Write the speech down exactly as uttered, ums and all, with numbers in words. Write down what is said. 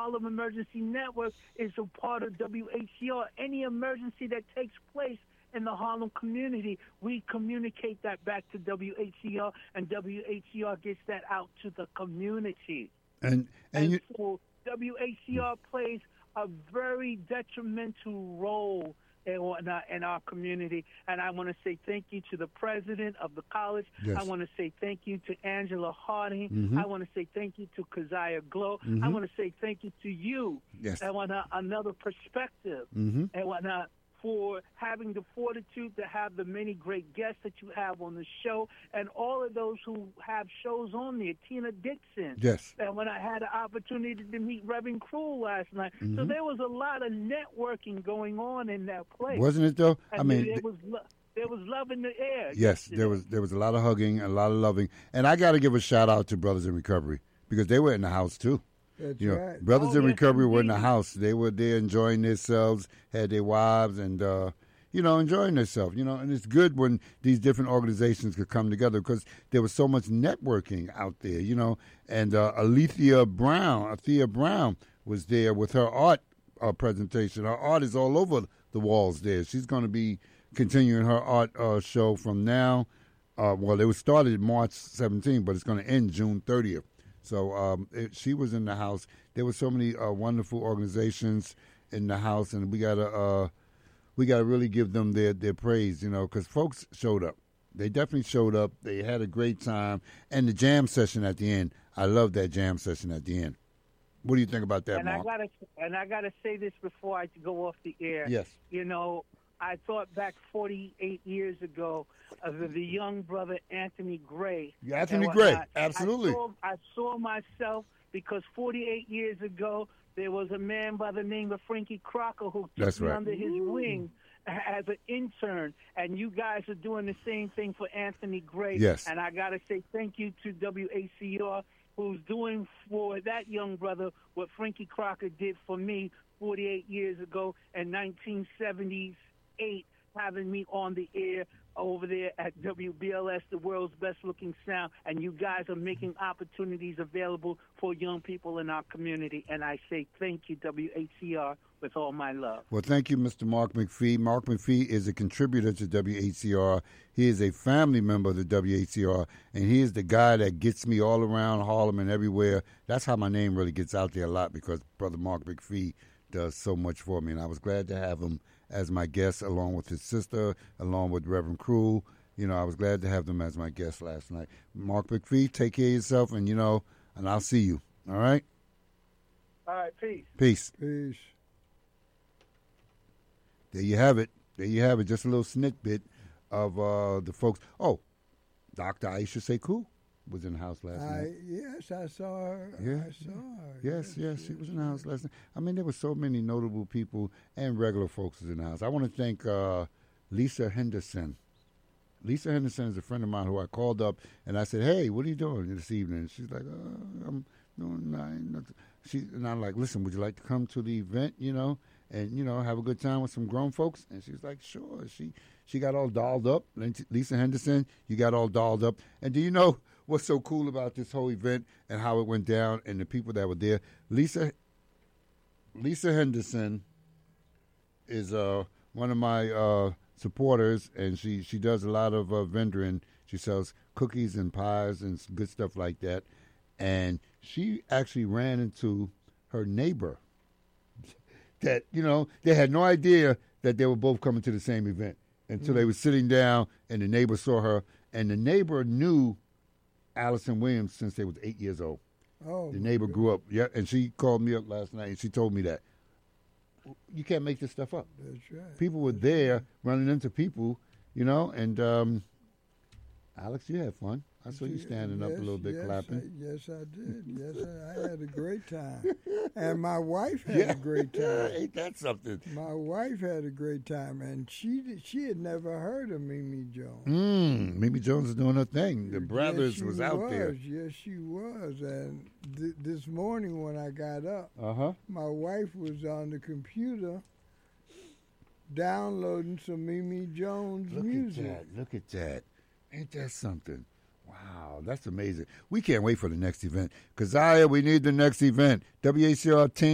Harlem Emergency Network is a part of W H C R. Any emergency that takes place in the Harlem community, we communicate that back to W H C R, and W H C R gets that out to the community. And and, and you, so W H C R plays a very detrimental role in, in our community. And I want to say thank you to the president of the college. Yes. I want to say thank you to Angela Harding. Mm-hmm. I want to say thank you to Keziah Glow. Mm-hmm. I want to say thank you to you. Yes. I want another perspective. Mm-hmm. And whatnot. For having the fortitude to have the many great guests that you have on the show, and all of those who have shows on there, Tina Dixon. Yes. And when I had the opportunity to meet Reverend Cruel last night. Mm-hmm. So there was a lot of networking going on in that place. Wasn't it, though? And I mean, there was, lo- there was love in the air. Yes, yesterday. there was there was a lot of hugging, a lot of loving. And I got to give a shout-out to Brothers in Recovery because they were in the house, too. That's you know, right. Brothers Oh, in yes, Recovery were in the indeed. house. They were there enjoying themselves, had their wives, and, uh, you know, enjoying themselves. You know, and it's good when these different organizations could come together because there was so much networking out there, you know. And uh, Alethea Brown, Alethea Brown was there with her art uh, presentation. Her art is all over the walls there. She's going to be continuing her art uh, show from now. Uh, well, it was started March seventeenth, but it's going to end June thirtieth. So um, it, she was in the house. There were so many uh, wonderful organizations in the house, and we gotta uh, we gotta really give them their, their praise, you know, because folks showed up. They definitely showed up. They had a great time, and the jam session at the end. I love that jam session at the end. What do you think about that, And Mark? I gotta and I gotta say this before I go off the air. Yes. You know, I thought back forty-eight years ago of the, the young brother Anthony Gray. Yeah, Anthony and Gray, whatnot. absolutely. I saw, I saw myself because forty-eight years ago there was a man by the name of Frankie Crocker who took That's me right. under his wing as an intern, and you guys are doing the same thing for Anthony Gray. Yes. And I got to say thank you to W A C R, who's doing for that young brother what Frankie Crocker did for me forty-eight years ago in nineteen seventy-eight, having me on the air over there at W B L S, the world's best-looking sound, and you guys are making opportunities available for young people in our community, and I say thank you, W H C R, with all my love. Well, thank you, Mister Mark McPhee. Mark McPhee is a contributor to W H C R. He is a family member of the W H C R, and he is the guy that gets me all around Harlem and everywhere. That's how my name really gets out there a lot because Brother Mark McPhee does so much for me, and I was glad to have him as my guest along with his sister, along with Reverend Cruel. You know, I was glad to have them as my guest last night. Mark McPhee, take care of yourself, and, you know, and I'll see you. All right? All right, peace. Peace. Peace. There you have it. There you have it. Just a little snippet of uh, the folks. Oh, Doctor Aisha Sekou was in the house last I, night. yes, I saw her. Yeah. I saw her. Yes, yes, she was in the house last night. I mean, there were so many notable people and regular folks was in the house. I want to thank uh, Lisa Henderson. Lisa Henderson is a friend of mine who I called up and I said, "Hey, what are you doing this evening?" She's like, uh, "I'm doing nothing." She and I'm like, "Listen, would you like to come to the event? You know, and you know, have a good time with some grown folks?" And she was like, "Sure." She she got all dolled up. Lisa Henderson, you got all dolled up. And do you know what's so cool about this whole event and how it went down and the people that were there? Lisa Lisa Henderson is uh, one of my uh, supporters, and she, she does a lot of uh, vendoring. She sells cookies and pies and good stuff like that. And she actually ran into her neighbor that, you know, they had no idea that they were both coming to the same event until mm. they were sitting down and the neighbor saw her. And the neighbor knew Allison Williams since they was eight years old. Oh, the neighbor grew up, yeah, and she called me up last night and she told me that. You can't make this stuff up. That's right. People were there running into people, you know, and um, Alex, you had fun. I saw you standing yes, up a little bit, yes, clapping. I, yes, I did. Yes, I, I had a great time. And my wife had yeah. a great time. Ain't that something? My wife had a great time, and she she had never heard of Mimi Jones. Mm, Mimi Jones is doing her thing. The Brothers yes, was out was. there. Yes, she was. And th- this morning when I got up, uh-huh. my wife was on the computer downloading some Mimi Jones Look music. Look at that. Look at that. Ain't that something? Wow, that's amazing. We can't wait for the next event. Keziah, we need the next event. W H C R team.